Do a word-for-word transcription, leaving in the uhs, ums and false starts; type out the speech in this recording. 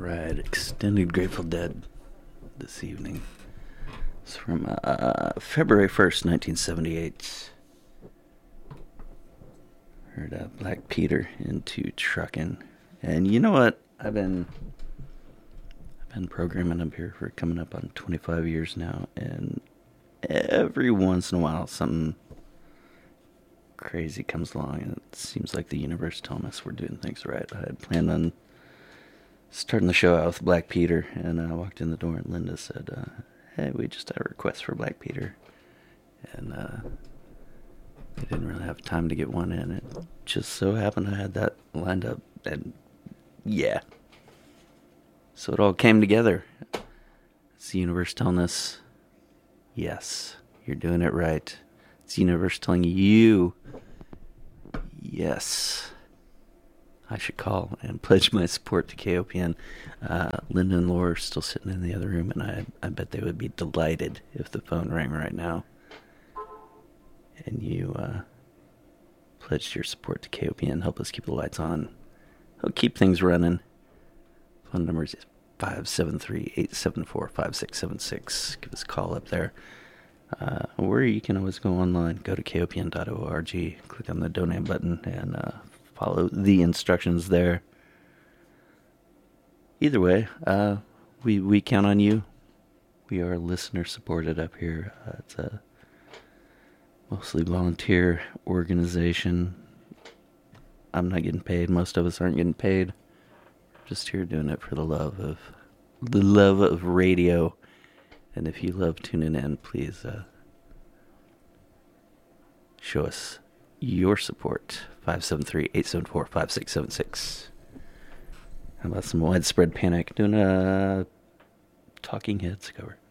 right, extended Grateful Dead this evening. It's from uh, February first, nineteen seventy-eight. Heard uh, Black Peter into Truckin'. And you know what? I've been I've been programming up here for coming up on twenty-five years now, and every once in a while something crazy comes along, and it seems like the universe telling us we're doing things right. I had planned on starting the show out with Black Peter, and I walked in the door, and Linda said, uh, hey, we just had a request for Black Peter. And uh, I didn't really have time to get one in. It just so happened I had that lined up, and yeah. So it all came together. It's the universe telling us, yes, you're doing it right. It's the universe telling you, yes, I should call and pledge my support to K O P N. Uh, Linda and Laura are still sitting in the other room, and I, I bet they would be delighted if the phone rang right now and you uh, pledged your support to K O P N. Help us keep the lights on. Help keep things running. Phone number is five seven three, eight seven four, five six seven six. Give us a call up there. Uh, or you can always go online. Go to K O P N dot org. Click on the donate button and uh, follow the instructions there. Either way, uh, we we count on you. We are listener supported up here. Uh, it's a mostly volunteer organization. I'm not getting paid. Most of us aren't getting paid. We're just here doing it for the love of the love of radio. And if you love tuning in, please uh, show us your support. five seven three, eight seven four, five six seven six. How about some Widespread Panic doing a Talking Heads cover?